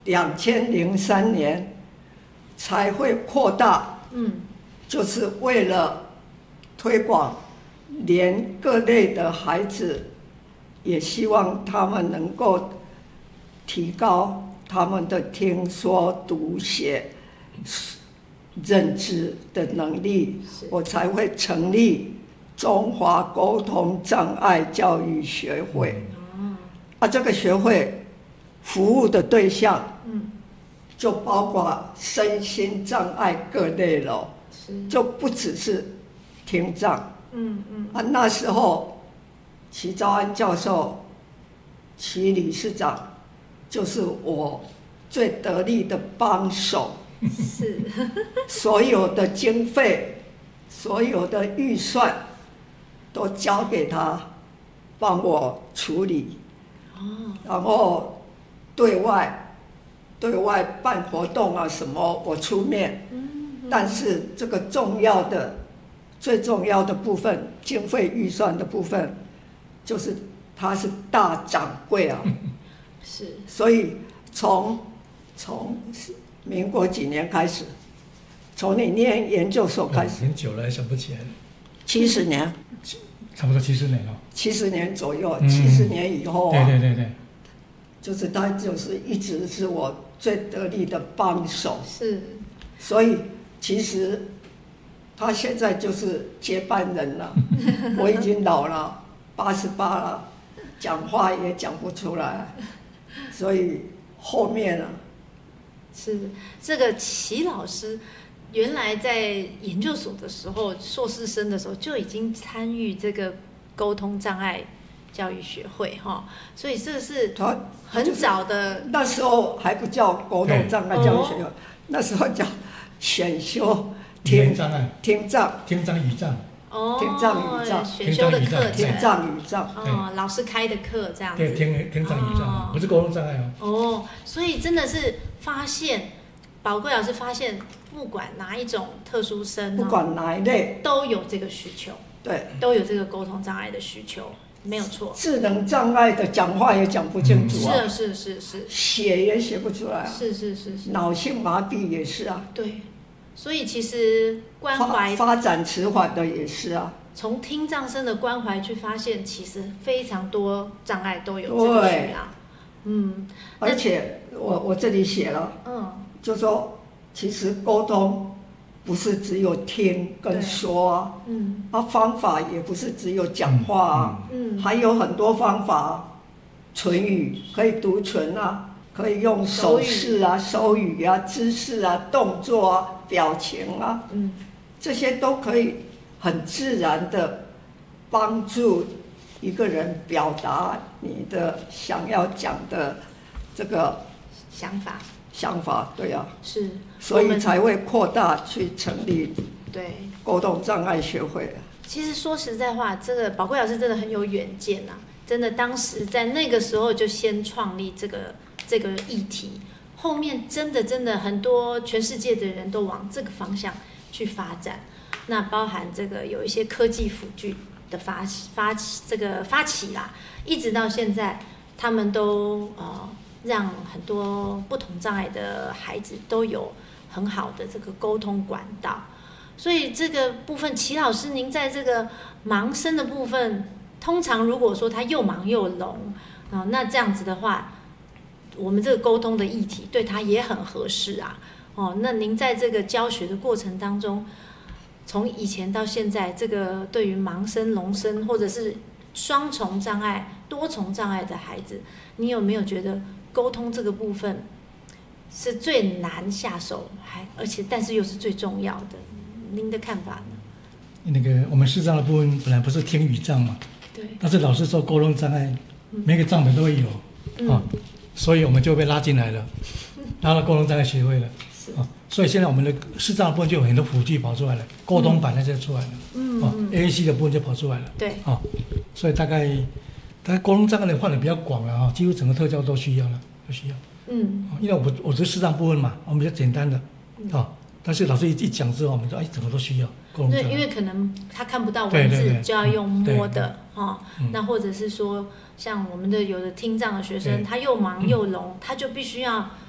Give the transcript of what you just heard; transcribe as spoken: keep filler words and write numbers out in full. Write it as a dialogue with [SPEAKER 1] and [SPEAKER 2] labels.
[SPEAKER 1] 两千零三年才会扩大，
[SPEAKER 2] 嗯，
[SPEAKER 1] 就是为了推广，连各类的孩子，也希望他们能够提高他们的听说读写认知的能力，我才会成立中华沟通障碍教育学会。
[SPEAKER 2] 嗯、
[SPEAKER 1] 啊，这个学会服务的对象，
[SPEAKER 2] 嗯，
[SPEAKER 1] 就包括身心障碍各类了，就不只是听障。
[SPEAKER 2] 嗯嗯。
[SPEAKER 1] 啊，那时候齐昭安教授、齐理事长就是我最得力的帮手。
[SPEAKER 2] 是。
[SPEAKER 1] 所有的经费、所有的预算都交给他，帮我处理。
[SPEAKER 2] 哦。
[SPEAKER 1] 然后对外、对外办活动啊什么，我出面。
[SPEAKER 2] 嗯嗯、
[SPEAKER 1] 但是这个重要的、最重要的部分，经费预算的部分，就是他是大掌柜啊。
[SPEAKER 2] 是。
[SPEAKER 1] 所以从从民国几年开始，从你念研究所开始，
[SPEAKER 3] 很久了，想不起来。
[SPEAKER 1] 七十年，
[SPEAKER 3] 差不多七十年了。
[SPEAKER 1] 七十年左右，七十年以后啊，
[SPEAKER 3] 对对对对，
[SPEAKER 1] 就是他就是一直是我最得力的帮手。
[SPEAKER 2] 是。
[SPEAKER 1] 所以其实他现在就是接班人了。我已经老了，八十八了，讲话也讲不出来，所以后面啊。
[SPEAKER 2] 是这个齐老师，原来在研究所的时候，硕士生的时候就已经参与这个沟通障碍教育学会哈，所以这是很早的。
[SPEAKER 1] 那时候还不叫沟通障碍教育学会，哦、那时候叫选修听
[SPEAKER 3] 障碍、
[SPEAKER 1] 听障、
[SPEAKER 3] 听障语障。
[SPEAKER 2] 哦，
[SPEAKER 1] 听障语障，
[SPEAKER 2] 选修的课程，
[SPEAKER 1] 听障语障，
[SPEAKER 2] 哦，老师开的课这样子。
[SPEAKER 3] 对，听听障语障，哦、不是沟通障碍哦。
[SPEAKER 2] 哦，所以真的是发现，宝贵老师发现，不管哪一种特殊生，
[SPEAKER 1] 不管哪一类，
[SPEAKER 2] 都有这个需求，
[SPEAKER 1] 对，
[SPEAKER 2] 都有这个沟通障碍的需求，没有错。
[SPEAKER 1] 智能障碍的讲话也讲不清楚啊，
[SPEAKER 2] 嗯、是是是是，
[SPEAKER 1] 写也写不出来啊，
[SPEAKER 2] 是是是是，
[SPEAKER 1] 脑性麻痹也是啊，
[SPEAKER 2] 对。所以其实关怀
[SPEAKER 1] 发展迟缓的也是啊，
[SPEAKER 2] 从听障生的关怀去发现，其实非常多障碍都有这个需要。嗯，
[SPEAKER 1] 而且我我这里写了，
[SPEAKER 2] 嗯，
[SPEAKER 1] 就说其实沟通不是只有听跟说啊，
[SPEAKER 2] 嗯，
[SPEAKER 1] 啊方法也不是只有讲话啊，
[SPEAKER 2] 嗯，
[SPEAKER 1] 还有很多方法，唇语可以读唇啊。可以用手势啊、手语啊、姿势啊、动作啊、表情啊，
[SPEAKER 2] 嗯，
[SPEAKER 1] 这些都可以很自然的帮助一个人表达你的想要讲的这个
[SPEAKER 2] 想法。
[SPEAKER 1] 想法，对啊，
[SPEAKER 2] 是，
[SPEAKER 1] 所以才会扩大去成立
[SPEAKER 2] 对
[SPEAKER 1] 沟通障碍学会。
[SPEAKER 2] 其实说实在话，这个宝贵老师真的很有远见啊！真的，当时在那个时候就先创立这个。这个议题后面真的真的很多全世界的人都往这个方向去发展，那包含这个有一些科技辅具的发发起这个发起啦，一直到现在，他们都呃让很多不同障碍的孩子都有很好的这个沟通管道，所以这个部分，齐老师您在这个盲生的部分，通常如果说他又盲又聋啊、呃，那这样子的话。我们这个沟通的议题对他也很合适啊，哦，那您在这个教学的过程当中，从以前到现在，这个对于盲生、聋生或者是双重障碍、多重障碍的孩子，你有没有觉得沟通这个部分是最难下手，还而且但是又是最重要的？您的看法呢？
[SPEAKER 3] 那个我们视障的部分本来不是听语障嘛，
[SPEAKER 2] 对，
[SPEAKER 3] 但是老师说沟通障碍，每个障本都会有，
[SPEAKER 2] 嗯、
[SPEAKER 3] 啊。所以我们就被拉进来了，拉到沟通障碍协会了，啊，所以现在我们的视障的部分就有很多辅具跑出来了，沟通版那些出来了，嗯，啊 ，A A C 的部分就跑出来了，
[SPEAKER 2] 对，
[SPEAKER 3] 啊，所以大概，大概沟通障碍的范围比较广了啊，几乎整个特教都需要了，都需要，嗯，因为我我只是视障部分嘛，我们比较简单的，啊，但是老师一一讲之后，我们说哎，整个都需要沟通障碍，
[SPEAKER 2] 对，因为可能他看不到文字，对对对就要用摸的，哈、嗯，那或者是说。像我们的有的听障的学生，他又盲又聋，他就必须要